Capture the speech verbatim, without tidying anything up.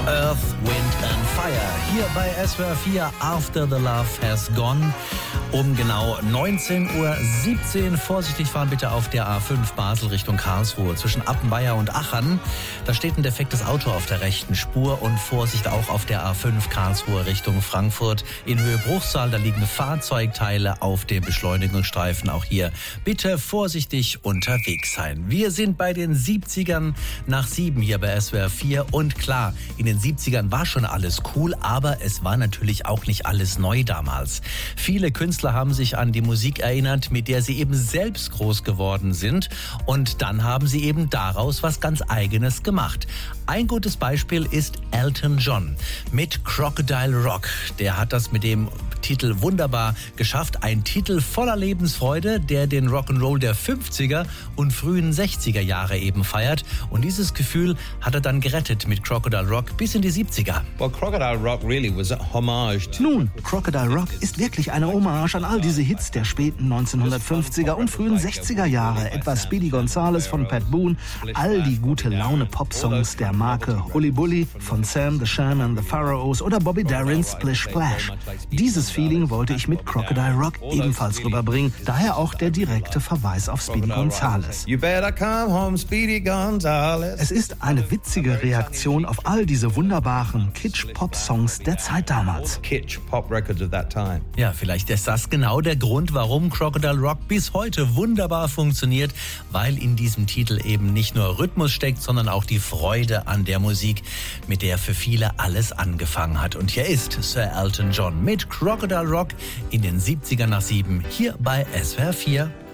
Earth, Wind and Fire. Hier bei S W R vier After the Love Has Gone. Um genau neunzehn Uhr siebzehn. Vorsichtig fahren bitte auf der A fünf Basel Richtung Karlsruhe zwischen Appenweier und Achern. Da steht ein defektes Auto auf der rechten Spur und Vorsicht auch auf der A fünf Karlsruhe Richtung Frankfurt in Höhe Bruchsal. Da liegen Fahrzeugteile auf dem Beschleunigungsstreifen. Auch hier bitte vorsichtig unterwegs sein. Wir sind bei den siebzigern nach sieben hier bei S W R vier und klar, in den siebzigern war schon alles cool, aber es war natürlich auch nicht alles neu damals. Viele Künstler haben sich an die Musik erinnert, mit der sie eben selbst groß geworden sind und dann haben sie eben daraus was ganz Eigenes gemacht. Ein gutes Beispiel ist Elton John mit Crocodile Rock. Der hat das mit dem Titel wunderbar geschafft. Ein Titel voller Lebensfreude, der den Rock'n'Roll der fünfziger und frühen sechziger Jahre eben feiert. Und dieses Gefühl hat er dann gerettet mit Crocodile Rock bis in die siebziger. Well, Crocodile Rock really was a homage to... Nun, Crocodile Rock ist wirklich eine Hommage an all diese Hits der späten neunzehnhundertfünfziger und frühen sechziger Jahre, etwa Speedy Gonzales von Pat Boone, all die gute Laune Popsongs der Marke Hully Bully von Sam the Sham and the Pharaohs oder Bobby Darin's Splish Splash. Dieses Feeling wollte ich mit Crocodile Rock ebenfalls rüberbringen, daher auch der direkte Verweis auf Speedy Gonzales. You better come home, Speedy Gonzales. Es ist eine witzige Reaktion auf all diese wunderbaren Kitsch-Pop-Songs der Zeit damals. Kitsch pop records of that time. Ja, vielleicht ist das genau der Grund, warum Crocodile Rock bis heute wunderbar funktioniert, weil in diesem Titel eben nicht nur Rhythmus steckt, sondern auch die Freude an der Musik, mit der für viele alles angefangen hat. Und hier ist Sir Elton John mit Crocodile Rock in den siebzigern nach sieben hier bei S W R vier.